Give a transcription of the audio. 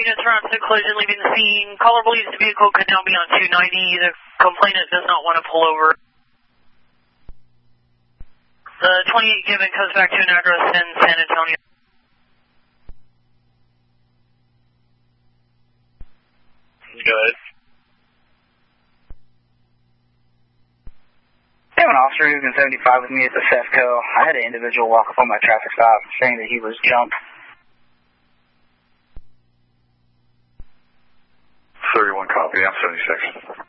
units around the collision leaving the scene. Caller believes the vehicle could now be on 290. The complainant does not want to pull over. The 28 given comes back to an address in San Antonio. Good. I have an officer who's been 75 with me at the CEFCO. I had an individual walk up on my traffic stop saying that he was jumped. 31 copy, I'm 76.